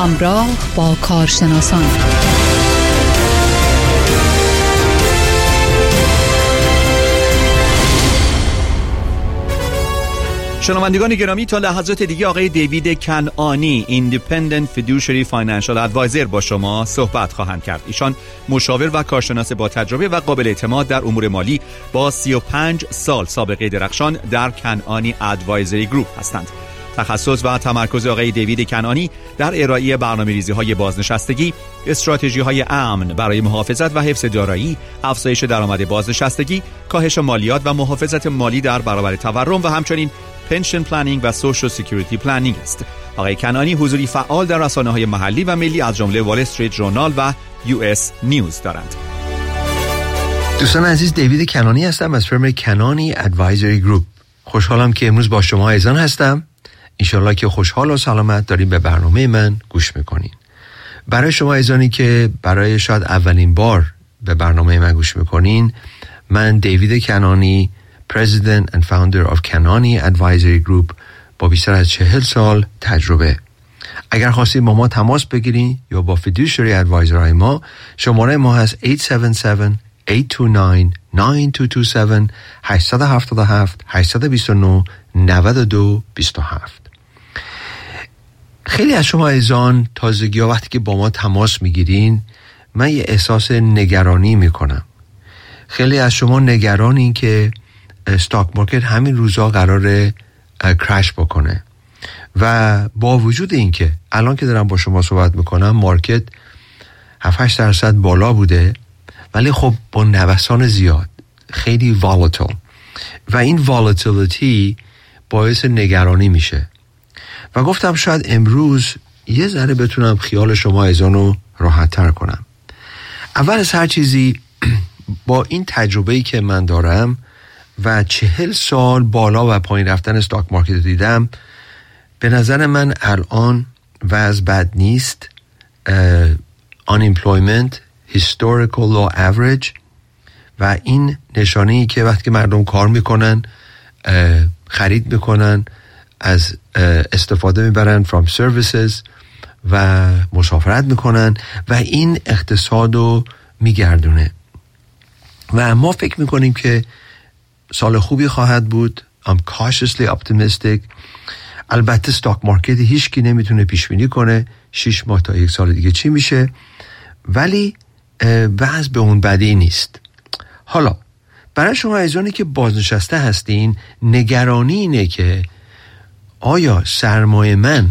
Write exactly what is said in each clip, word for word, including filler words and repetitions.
همراه با کارشناسان. شنوندگان گرامی، تا لحظات دیگه آقای دیوید کنعانی Independent Fiduciary Financial Advisor با شما صحبت خواهند کرد. ایشان مشاور و کارشناس با تجربه و قابل اعتماد در امور مالی با سی و پنج سال سابقه درخشان در کنعانی ادوایزری گروپ هستند. تخصص و تمرکز آقای دیوید کنعانی در ارائه برنامه‌ریزی‌های بازنشستگی، استراتژی‌های امن برای محافظت و حفظ دارایی، افزایش درآمد بازنشستگی، کاهش مالیات و محافظت مالی در برابر تورم و همچنین پنشن پلنینگ و سوشال سکیوریتی پلنینگ است. آقای کنعانی حضوری فعال در رسانه‌های محلی و ملی از جمله وال استریت ژورنال و یو اس نیوز دارند. دوستان عزیز، دیوید کنعانی هستم از فرم کنعانی ادوایزری گروپ. خوشحالم که امروز با شما عزیزان هستم. انشالله که خوشحال و سلامت دارین به برنامه من گوش میکنین. برای شما عزیزانی که برای شاید اولین بار به برنامه من گوش میکنین، من دیوید کنعانی، President and Founder of کنعانی Advisory Group با بیشتر از چهل سال تجربه. اگر خواستید با ما تماس بگیرین یا با Fiduciary Advisor های ما، شماره ما هست هشت هفت هفت، هشت دو نه، نه دو دو هفت، هشت هفت هفت، هشت دو نه، نه دو دو هفت. خیلی از شما عزیزان تازگی ها وقتی که با ما تماس میگیرین، من یه احساس نگرانی میکنم. خیلی از شما نگرانین که استاک مارکت همین روزا قراره کرش بکنه و با وجود این که الان که دارم با شما صحبت میکنم مارکت هفت هشت درصد بالا بوده، ولی خب با نوسان زیاد، خیلی والاتیل و این والاتیلیتی باعث نگرانی میشه و گفتم شاید امروز یه ذره بتونم خیال شما عزیزانو راحت تر کنم. اول از هر چیزی با این تجربه‌ای که من دارم و چهل سال بالا و پایین رفتن استاک مارکت دیدم، به نظر من الان وضع بد نیست. uh, unemployment historical low average و این نشانه‌ای که وقتی که مردم کار میکنن، uh, خرید میکنن، از uh, استفاده میبرن from services و مسافرت میکنن و این اقتصاد رو میگردونه و ما فکر میکنیم که سال خوبی خواهد بود. I'm cautiously optimistic. البته استاک مارکت هیچ کی نمیتونه پیش بینی کنه شش ماه تا یک سال دیگه چی میشه، ولی وضع به اون بدی نیست. حالا برای شما عزیزانی که بازنشسته هستین، نگرانی اینه که آیا سرمایه من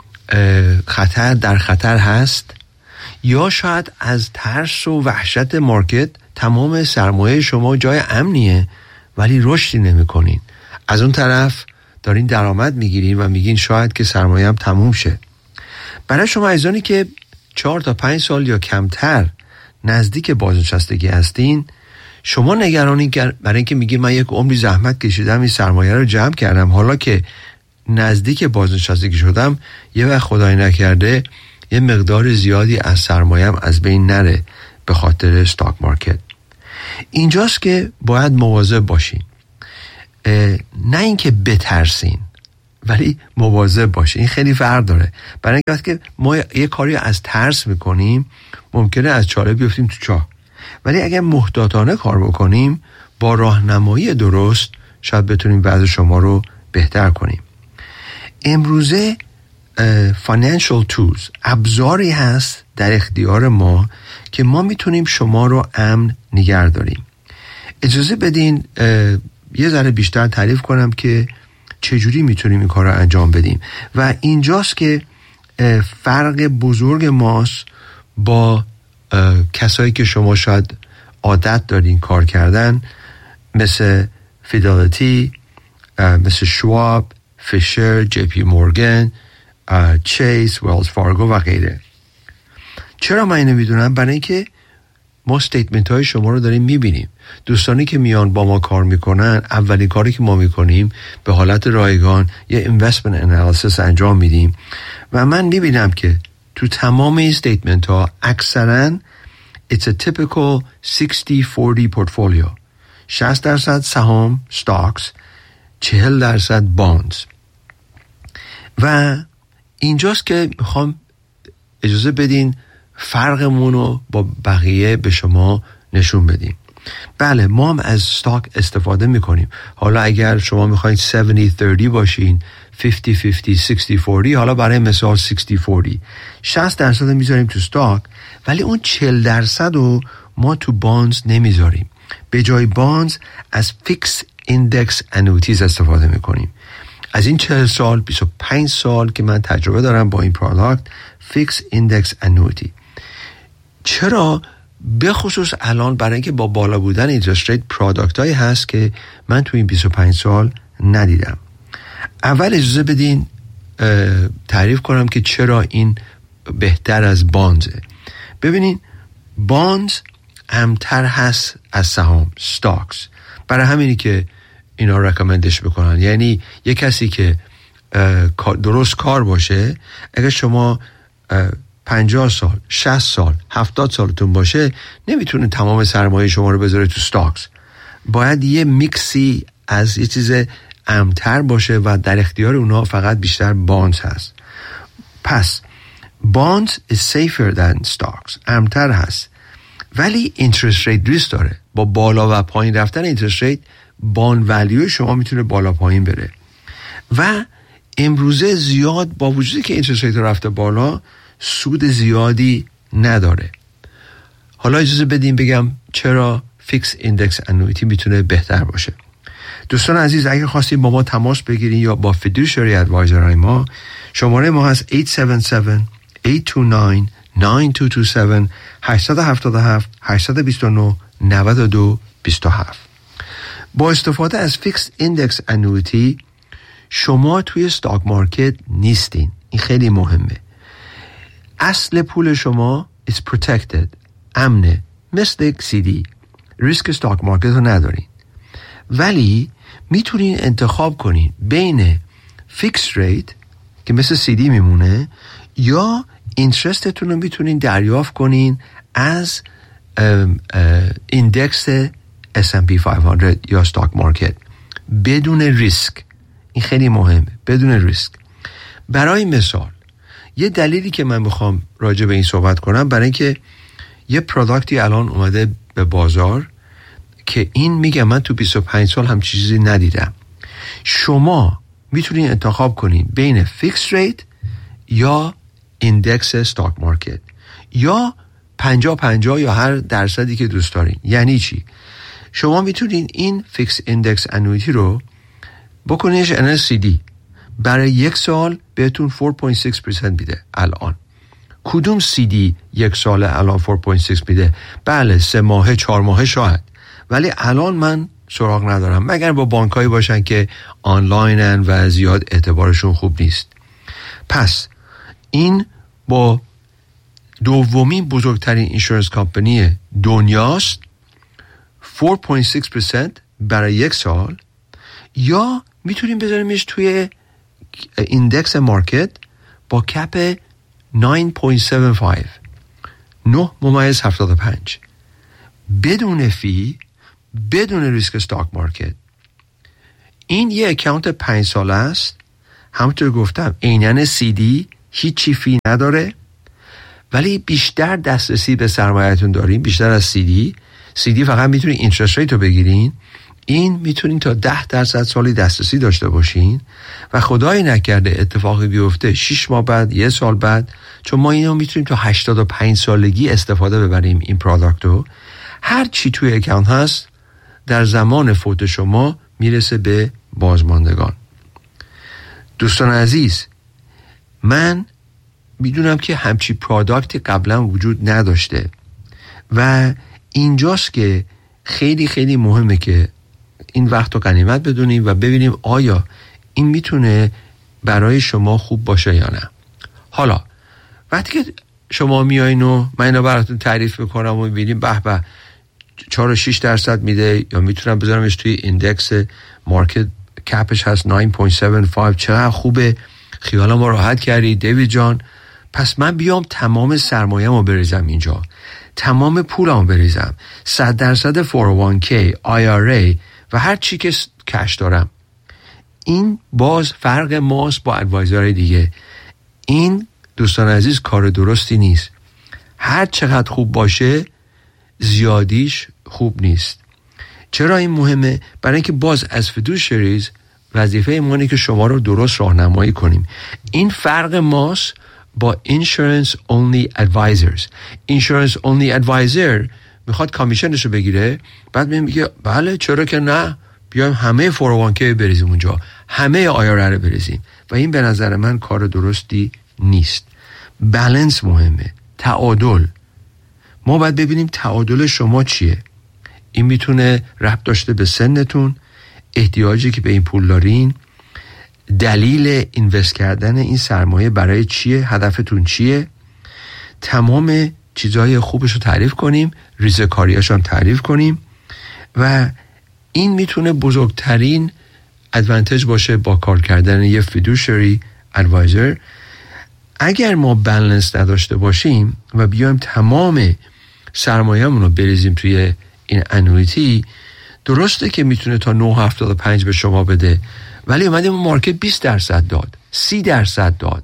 خطر در خطر هست یا شاید از ترس و وحشت مارکت تمام سرمایه شما جای امنیه ولی رشدی نمی کنین. از اون طرف دارین درآمد میگیرین و میگین شاید که سرمایه هم تموم شه. برای شما عزیزانی که چهار تا پنج سال یا کمتر نزدیک بازنشستگی هستین، شما نگرانی برای اینکه میگین من یک عمری زحمت کشیدم این سرمایه رو جمع کردم، حالا که نزدیک بازنشستگی شدم یه وقت خدای نکرده یه مقدار زیادی از سرمایه‌ام از بین نره به خاطر استاک مارکت. اینجاست که باید مواظب باشین. نه اینکه بترسین، ولی مواظب باشین. این خیلی فرق داره. برای اینکه وقتی ما یه کاری از ترس میکنیم ممکنه از چاله بیفتیم تو چاه، ولی اگر محتاطانه کار بکنیم با راهنمایی درست شاید بتونیم وضع شما رو بهتر کنیم. امروزه financial tools ابزاری هست در اختیار ما که ما میتونیم شما رو امن نگه داریم. اجازه بدین یه ذره بیشتر تعریف کنم که چجوری میتونیم این کار رو انجام بدیم و اینجاست که فرق بزرگ ماست با کسایی که شما شاید عادت دارین کار کردن، مثل فیدلیتی، مثل شواب، فیشر، جی پی مورگن، چیس، ویلز فارگو و غیره. چرا من اینو میدونم؟ برای اینکه ما استیتمنت های شما رو داریم میبینیم. دوستانی که میان با ما کار میکنن، اولین کاری که ما میکنیم به حالت رایگان یه investment analysis انجام میدیم و من میبینم که تو تمام این استیتمنت ها اکثرا it's a typical sixty forty portfolio. شصت درصد سهام stocks، چهل درصد bonds. و اینجاست که میخوام اجازه بدین فرقمون رو با بقیه به شما نشون بدیم. بله ما هم از استاک استفاده میکنیم. حالا اگر شما میخواید هفتاد سی باشین، پنجاه پنجاه، شصت چهارصد، حالا برای مثال شصت چهارصد، شصت درصد میذاریم تو استاک، ولی اون چهل درصد رو ما تو بانز نمیذاریم. به جای بانز از فیکس ایندکس انویتیز استفاده میکنیم. از این چهل سال، بیست و پنج سال که من تجربه دارم با این پروداکت فیکس ایندکس انویتی. چرا؟ به خصوص الان برای اینکه با بالا بودن اینترست ریت پروداکت هایی هست که من تو این بیست و پنج سال ندیدم. اول اجازه بدین تعریف کنم که چرا این بهتر از بانزه. ببینین بانز امتر هست از سهام، ستاکس. برای همینی که اینا رکامندش بکنن. یعنی یه کسی که درست کار باشه، اگر شما پنجاه سال، شصت سال، هفتاد سالتون باشه، نمیتونه تمام سرمایه شما رو بذاره تو ستاکس. باید یه میکسی از یه چیز امتر باشه و در اختیار اونها فقط بیشتر بانز هست. پس بانز is safer than stocks، امتر هست، ولی اینترست ریت ریسک داره. با بالا و پایین رفتن اینترست ریت باند ولیو شما میتونه بالا پایین بره و امروزه زیاد با وجودی که اینترست ریت رفته بالا سود زیادی نداره. حالا اجازه بدیم بگم چرا فیکس ایندکس انویتی میتونه بهتر باشه. دوستان عزیز، اگه خواستید با ما تماس بگیرین یا با فیدوشری ادوایزرهای ما، شماره ما هست هشت هفت هفت، هشت دو نه، نه دو دو هفت، هشت هفت هفت، هشت دو نه، نه دو دو هفت. با استفاده از فیکس ایندکس انویتی شما توی استاک مارکت نیستین. این خیلی مهمه. اصل پول شما is protected، امنه، مثل سی دی. ریسک استاک مارکت رو ندارین، ولی میتونین انتخاب کنین بین فیکس ریت که مثل سی دی میمونه یا اینترستتون رو میتونین دریافت کنین از ایندکس اس اند پی پانصد یا استاک مارکت بدون ریسک. این خیلی مهمه، بدون ریسک. برای مثال یه دلیلی که من بخوام راجع به این صحبت کنم، برای اینکه یه پروداکتی الان اومده به بازار که این میگه من تو بیست و پنج سال هم چیزی ندیدم. شما میتونین انتخاب کنین بین فیکس ریت یا ایندکس استاک مارکت یا پنجاه پنجاه یا هر درصدی که دوست دارین. یعنی چی؟ شما میتونین این فیکس ایندکس انویتی رو بکنیش ان سی دی، برای یک سال بهتون چهار و شش درصد میده. الان کدوم سی دی یک سال الان چهار و شش میده؟ بله سه ماهه، چهار ماهه شاید، ولی الان من سراغ ندارم، مگر با بانکایی باشن که آنلاینن و زیاد اعتبارشون خوب نیست. پس این با دومین بزرگترین اینشورنس کمپانی دنیاست، چهار و شش درصد برای یک سال، یا میتونیم بذاریمش توی ایندکس مارکت با کپ نه و هفت دهم، نه ممیز هفتاد و پنج، بدون فی، بدون ریسک استاک مارکت. این یه اکاونت پنج ساله است، همونطور گفتم عیناً سی دی، هیچی فی نداره، ولی بیشتر دسترسی به سرمایه‌تون دارین، بیشتر از سی دی. سی دی فقط میتونین اینترست ریت رو بگیرین، این میتونین تا ده درصد سالی دسترسی داشته باشین و خدای نکرده اتفاقی بیفته شش ماه بعد، یه سال بعد، چون ما اینو میتونیم تا هشتاد و پنج سالگی استفاده ببریم این پروداکت رو. هر چی توی اکانت هست در زمان فوت شما میرسه به بازماندگان. دوستان عزیز، من میدونم که همچی پروداکتی قبلا وجود نداشته و اینجاست که خیلی خیلی مهمه که این وقت رو غنیمت بدونیم و ببینیم آیا این میتونه برای شما خوب باشه یا نه. حالا وقتی که شما میایین و من اینو براتون تعریف میکنم و میبینیم به به چهار و شش درصد میده، یا میتونم بذارمش توی ایندکس مارکت کپش هست نه و هفت دهم، چقدر خوبه، خیالم رو راحت کردی دیوید جان. پس من بیام تمام سرمایه‌مو رو بریزم اینجا، تمام پولمو بریزم، صد درصد فور او وان کی، آی آر ای و هر چی که کش دارم. این باز فرق ماست با ادوایزرهای دیگه. این دوستان عزیز کار درستی نیست. هر چقدر خوب باشه زیادیش خوب نیست. چرا این مهمه؟ برای اینکه باز از فیدوشریز وظیفه ما اینه که شما رو درست راهنمایی کنیم. این فرق ماست با insurance only advisors. insurance only advisor میخواد کامیشنش رو بگیره، بعد میگه بله چرا که نه، بیایم همه فور او وان کی بریزیم اونجا، همه آی آر رو بریزیم، و این به نظر من کار درستی نیست. بالانس مهمه، تعادل. ما باید ببینیم تعادل شما چیه. این میتونه ربط داشته به سنتون، احتیاجی که به این پول دارین، دلیل اینوست کردن این سرمایه برای چیه، هدفتون چیه. تمام چیزهای خوبش رو تعریف کنیم، ریزکاریاش هم تعریف کنیم، و این میتونه بزرگترین ادوانتج باشه با کار کردن یه فیدوشری ادوایزر. اگر ما بالانس نداشته باشیم و بیایم تمام سرمایه‌مون رو بریزیم توی این انویتی، درسته که میتونه تا نه هفتاد و پنج به شما بده، ولی اومدیم مارکت بیست درصد داد، سی درصد داد.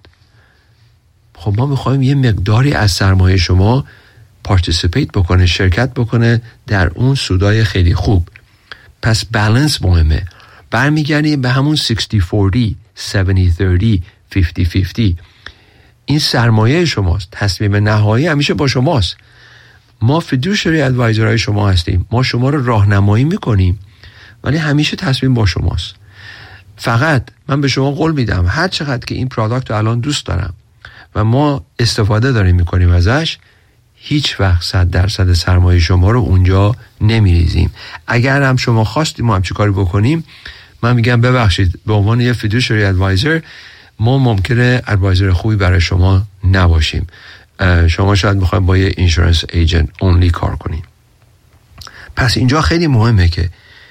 خب ما میخوایم یه مقداری از سرمایه شما پارتیسیپیت بکنه، شرکت بکنه در اون سودای خیلی خوب. پس بالانس مهمه. برمیگردیم به همون شصت چهارصد، هفتاد سی، پنجاه پنجاه. این سرمایه شماست، تصمیم نهایی همیشه با شماست. ما فیدوشری ادوایزرهای شما هستیم، ما شما رو راهنمایی میکنیم، ولی همیشه تصمیم با شماست. فقط من به شما قول میدم هر چقدر که این پروداکت رو الان دوست دارم و ما استفاده داریم میکنیم ازش، هیچ وقت صد درصد سرمایه شما رو اونجا نمیریزیم. اگر هم شما خواستیم ما هم چی کاری بکنیم، من میگم ببخشید به عنوان یه فیدوشری ادوایزر ما ممکنه ادوایزر خوبی برای شما نباشیم. شما شاید میخوایم با یه اینشورنس ایجنت اونلی کار کنیم. پس اینجا خیلی مهمه که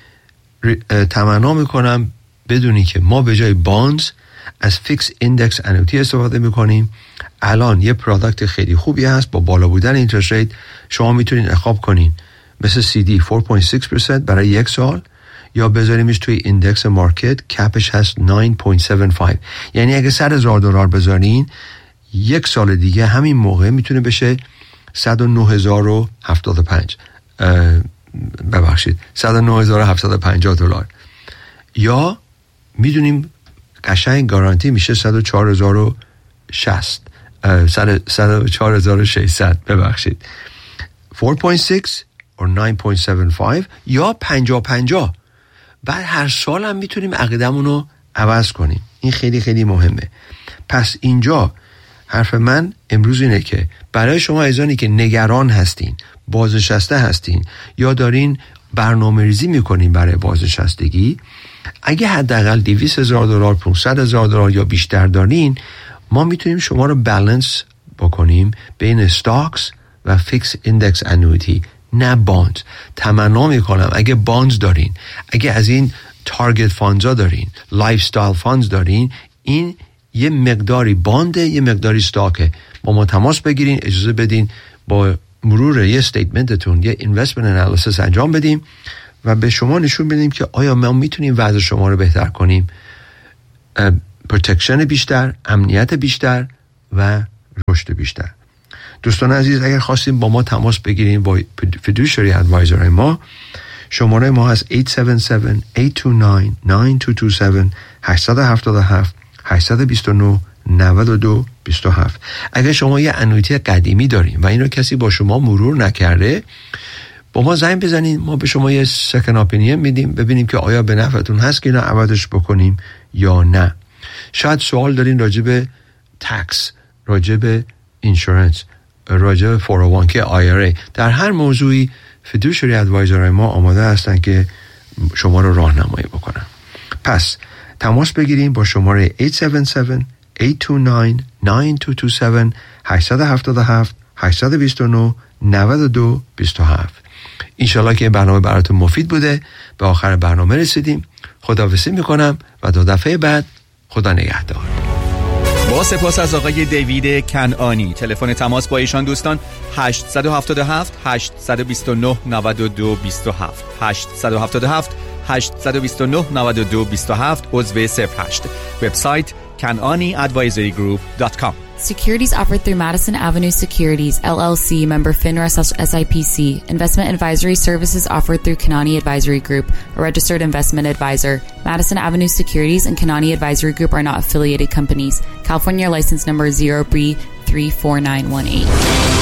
تمنا میکنم بدونی که ما به جای بانز از فیکس ایندکس انویتی استفاده میکنیم. الان یه پروداکت خیلی خوبی هست با بالا بودن اینترست ریت، شما میتونین انتخاب کنین مثل سی دی چهار و شش درصد برای یک سال، یا بذاریمش توی ایندکس مارکت، کپش هست نه و هفت دهم. یعنی اگه صد هزار دلار بذارین یک سال دیگه همین موقع میتونه بشه صد و نه هزار و هفتاد و پنج ببخشید صد و نه هزار و هفتصد و پنجاه دلار، یا میدونیم قشنگ گارانتی میشه صد و چهار هزار و شصت صد و چهار هزار و ششصد ببخشید چهار و شش or نه و هفت پنج یا پنجاه پنجاه. بعد هر سال هم میتونیم عقیدمون رو عوض کنیم. این خیلی خیلی مهمه. پس اینجا حرف من امروز اینه که برای شما عزیزانی که نگران هستین، بازنشسته هستین یا دارین برنامه ریزی میکنین برای بازنشستگی، اگه حداقل دویست هزار دلار، پانصد هزار دلار یا بیشتر دارین، ما میتونیم شما رو بالانس بکنیم بین استاکس و فیکس ایندکس انویتی، نه باندز. تمنا میکنم اگه باندز دارین، اگه از این تارگت فاندزا دارین، لایف استایل فاندز دارین، این یه مقداری بانده، یه مقداری استاکه. با ما تماس بگیرین، اجازه بدین با مرور یه استیتمنتتون یه اینوستمنت انالیسیس انجام بدیم و به شما نشون بدیم که آیا ما میتونیم وضع شما رو بهتر کنیم. پروتکشن بیشتر، امنیت بیشتر و رشد بیشتر. دوستان عزیز، اگر خواستیم با ما تماس بگیریم با فیدوشری ادوایزر ما، شماره ما هست هشت هفت هفت، هشت دو نه، نه دو دو هفت، هشت هفت هفت، هشت دو نه، نه دو دو هفت. اگر شما یه انویتی قدیمی داریم و این رو کسی با شما مرور نکرده، با ما زنگ بزنین، ما به شما یه سکن اپینین میدیم، ببینیم که آیا به نفعتون هست که نه عوضش بکنیم یا نه. شاید سوال دارین راجع به تکس، راجع به اینشورنس، راجع به فور او وان کی، آی آر ای، در هر موضوعی فیدوشری ادوایزرهای ما آماده هستن که شما رو راهنمایی بکنن. پس تماس بگیریم با شماره هشت هفت هفت، هشت دو نه، نه دو دو هفت، هشت هفت هفت، هشت دو نه، نه دو دو هفت. انشالله که این برنامه براتون مفید بوده. به آخر برنامه رسیدیم. خداحافظی میکنم و تا دفعه بعد، خدا نگهدار. با سپاس از آقای دیوید کنعانی. تلفن تماس با ایشان دوستان هشت هفت هفت، هشت دو نه، نه دو دو هفت، هشت هفت هفت، هشت دو نه، نه دو دو هفت، عضو صفر هشت. وبسایت کنعانی ادوایزری گروپ دات کام. Securities offered through Madison Avenue Securities, L L C, member FINRA S I P C. Investment advisory services offered through Kanani Advisory Group, a registered investment advisor. Madison Avenue Securities and Kanani Advisory Group are not affiliated companies. California license number zero B three four nine one eight.